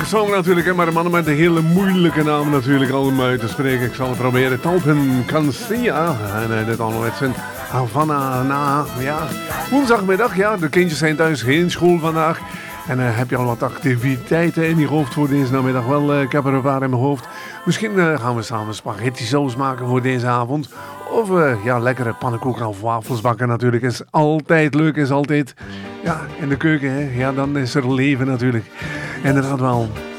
Song natuurlijk, hè, maar de mannen met een hele moeilijke naam natuurlijk allemaal uit te spreken. Ik zal het proberen. Talpen Cancia. En dit allemaal met zijn Havana na. Ja, woensdagmiddag. Ja, de kindjes zijn thuis. Geen school vandaag. En heb je al wat activiteiten in je hoofd voor deze namiddag? Wel, ik heb er een paar in mijn hoofd. Misschien gaan we samen spaghetti saus maken voor deze avond. Of ja, lekkere pannenkoeken of wafels bakken natuurlijk. Is altijd leuk, is altijd... Ja, in de keuken, hè. Ja, dan is er leven natuurlijk. Inderdaad wel.